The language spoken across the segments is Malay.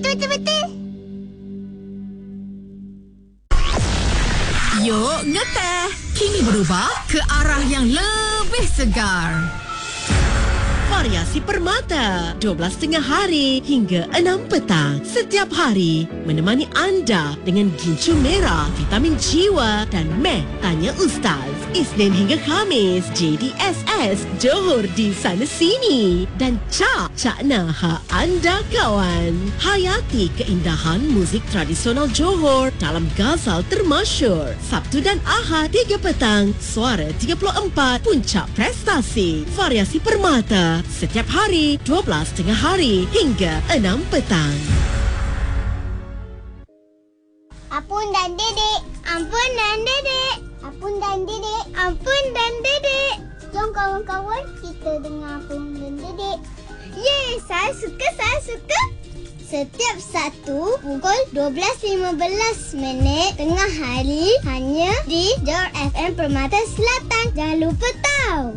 betul. Yuk ngeteh. Kini berubah ke arah yang lebih segar. Variasi Permata 12 tengah hari hingga 6 petang setiap hari menemani anda dengan gincu merah, vitamin jiwa dan meh tanya Ustaz. Isnin hingga Khamis JDSS Johor di sana sini dan Cak Naha anda kawan. Hayati keindahan muzik tradisional Johor dalam Ghazal termasyur. Sabtu dan Ahad 3 petang Suara 34 Puncak Prestasi. Variasi Permata setiap hari 12 tengah hari hingga 6 petang. Apun dan dedek. Ampun dan dedek. Apun dan dedek. Ampun dan dedek. Jom kawan-kawan kita dengar Apun dan dedek. Yeay, saya suka. Setiap Sabtu pukul 12.15 tengah hari hanya di Johor FM Permata Selatan. Jangan lupa tahu.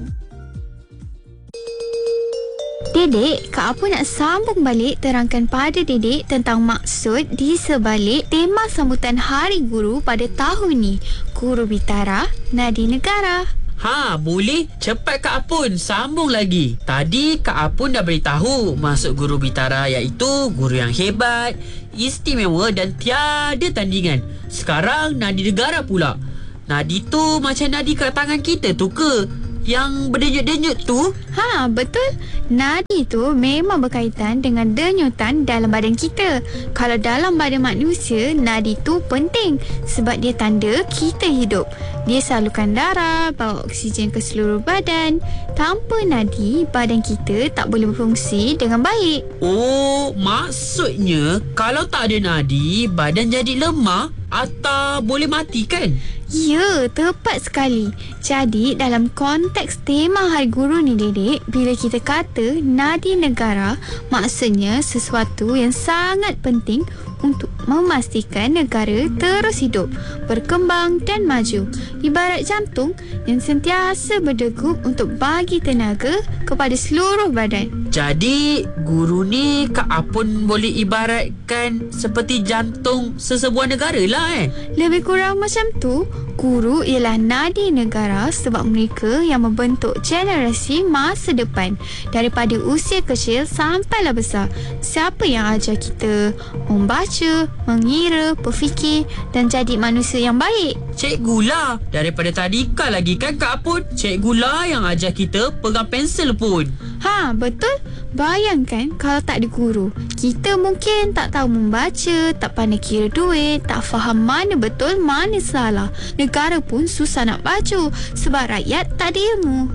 Dedek, Kak Apun nak sambung balik terangkan pada Dedek tentang maksud di sebalik tema sambutan Hari Guru pada tahun ni. Guru Bitara, Nadi Negara. Boleh. Cepat Kak Apun, sambung lagi. Tadi Kak Apun dah beritahu maksud Guru Bitara iaitu guru yang hebat, istimewa dan tiada tandingan. Sekarang Nadi Negara pula. Nadi tu macam nadi kat tangan kita tu ke? Yang berdenyut-denyut tu? Betul. Nadi tu memang berkaitan dengan denyutan dalam badan kita. Kalau dalam badan manusia, nadi tu penting sebab dia tanda kita hidup. Dia salurkan darah, bawa oksigen ke seluruh badan. Tanpa nadi, badan kita tak boleh berfungsi dengan baik. Oh, maksudnya kalau tak ada nadi, badan jadi lemah atau boleh mati kan? Ya, tepat sekali. Jadi, dalam konteks tema Hari Guru ni, Dedek, bila kita kata nadi negara, maksudnya sesuatu yang sangat penting untuk memastikan negara terus hidup, berkembang dan maju. Ibarat jantung yang sentiasa berdegup untuk bagi tenaga kepada seluruh badan. Jadi, guru ni Kak Apun boleh ibaratkan seperti jantung sesebuah negara lah Lebih kurang macam tu. Guru ialah nadi negara sebab mereka yang membentuk generasi masa depan daripada usia kecil sampailah besar. Siapa yang ajar kita membaca, mengira, berfikir dan jadi manusia yang baik? Cikgu lah. Daripada tadika lagi kan Kak Apun. Cikgu lah yang ajar kita pegang pensel pun. Betul. Bayangkan kalau tak ada guru, kita mungkin tak tahu membaca, tak pandai kira duit, tak faham mana betul, mana salah. Negara pun susah nak baju sebab rakyat tak ada ilmu.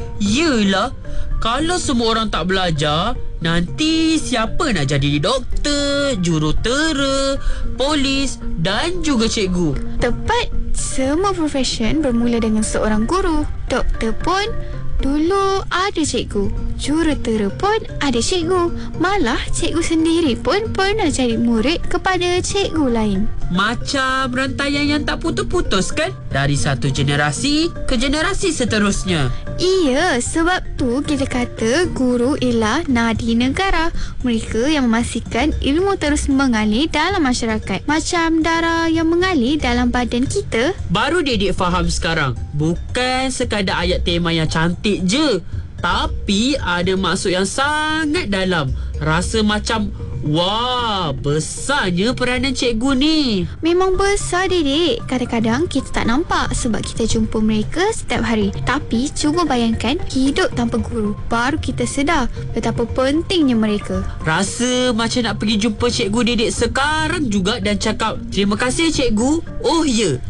Yelah. Kalau semua orang tak belajar, nanti siapa nak jadi doktor, jurutera, polis dan juga cikgu? Tepat. Semua profession bermula dengan seorang guru. Doktor pun dulu ada cikgu, jurutera pun ada cikgu. Malah cikgu sendiri pun pernah jadi murid kepada cikgu lain. Macam rantaian yang tak putus-putus kan? Dari satu generasi ke generasi seterusnya. Iya, sebab tu kita kata guru ialah nadi negara. Mereka yang memastikan ilmu terus mengalir dalam masyarakat. Macam darah yang mengalir dalam badan kita. Baru Dedek faham sekarang. Bukan sekadar ayat tema yang cantik je, tapi ada maksud yang sangat dalam. Rasa macam, wah, besarnya peranan cikgu ni. Memang besar, Dedek. Kadang-kadang kita tak nampak sebab kita jumpa mereka setiap hari. Tapi cuba bayangkan hidup tanpa guru. Baru kita sedar betapa pentingnya mereka. Rasa macam nak pergi jumpa cikgu Dedek sekarang juga dan cakap, terima kasih cikgu. Oh ya,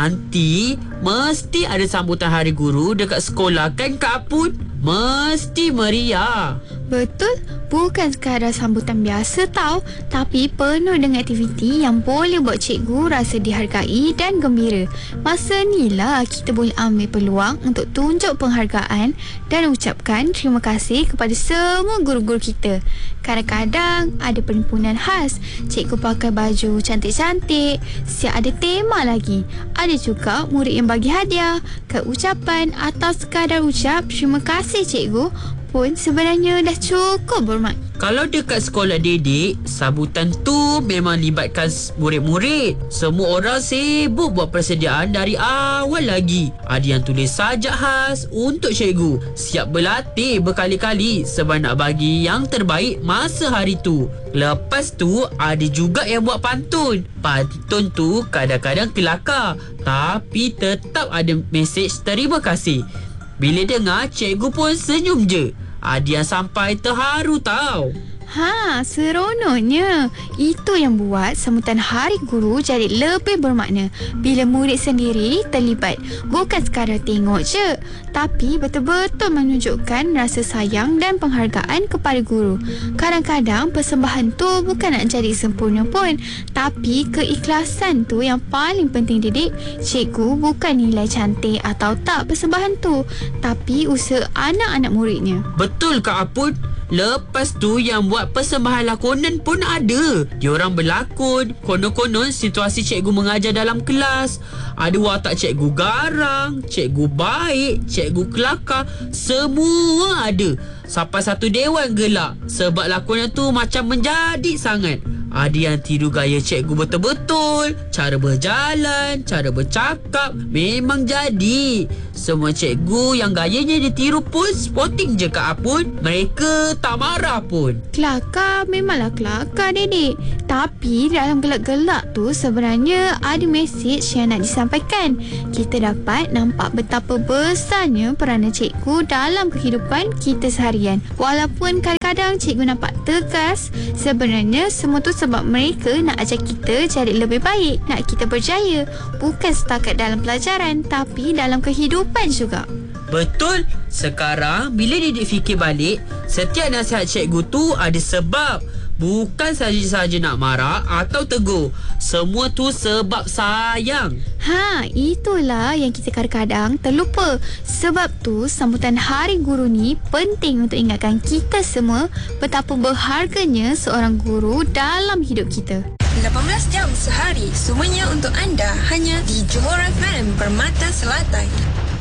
nanti mesti ada sambutan Hari Guru dekat sekolah kan Kak Apun? Mesti meriah. Betul, bukan sekadar sambutan biasa tau, tapi penuh dengan aktiviti yang boleh buat cikgu rasa dihargai dan gembira. Masa inilah kita boleh ambil peluang untuk tunjuk penghargaan dan ucapkan terima kasih kepada semua guru-guru kita. Kadang-kadang ada perhimpunan khas, cikgu pakai baju cantik-cantik, siap ada tema lagi. Ada juga murid yang bagi hadiah, ucapan atau sekadar ucap terima kasih cikgu pun sebenarnya dah cukup bermakna. Kalau dekat sekolah Dedik, sambutan tu memang libatkan murid-murid. Semua orang sibuk buat persediaan dari awal lagi. Ada yang tulis sajak khas untuk cikgu, siap berlatih berkali-kali sebab nak bagi yang terbaik masa hari tu. Lepas tu ada juga yang buat pantun. Pantun tu kadang-kadang kelakar, tapi tetap ada mesej terima kasih. Bila dengar, cikgu pun senyum je. Ada yang sampai terharu tau. Seronoknya. Itu yang buat sambutan Hari Guru jadi lebih bermakna bila murid sendiri terlibat. Bukan sekadar tengok je, tapi betul-betul menunjukkan rasa sayang dan penghargaan kepada guru. Kadang-kadang persembahan tu bukan nak jadi sempurna pun, tapi keikhlasan tu yang paling penting, Didik. Cikgu bukan nilai cantik atau tak persembahan tu, tapi usaha anak-anak muridnya. Betul Kak Apun. Lepas tu yang buat persembahan lakonan pun ada. Diorang berlakon. Konon-konon situasi cikgu mengajar dalam kelas. Ada watak cikgu garang, cikgu baik, cikgu kelakar. Semua ada. Sampai satu dewan gelak sebab lakonan tu macam menjadi sangat. Ada yang tiru gaya cikgu betul-betul. Cara berjalan, cara bercakap memang jadi. Semua cikgu yang gayanya ditiru pun sporting je Kak Apun. Mereka tak marah pun. Kelakar memanglah kelakar, Dedek. Tapi dalam gelak-gelak tu sebenarnya ada mesej yang nak disampaikan. Kita dapat nampak betapa besarnya peranan cikgu dalam kehidupan kita seharian. Walaupun kadang-kadang cikgu nampak tegas, sebenarnya semua tu sebab mereka nak ajar kita jadi lebih baik, nak kita berjaya. Bukan setakat dalam pelajaran, tapi dalam kehidupan juga. Betul. Sekarang bila Didik fikir balik, setiap nasihat cikgu tu ada sebab. Bukan saja-saja nak marah atau tegur. Semua tu sebab sayang. Itulah yang kita kadang-kadang terlupa. Sebab tu sambutan Hari Guru ni penting untuk ingatkan kita semua betapa berharganya seorang guru dalam hidup kita. 18 jam sehari, semuanya untuk anda hanya di Johor FM Permata Selatan.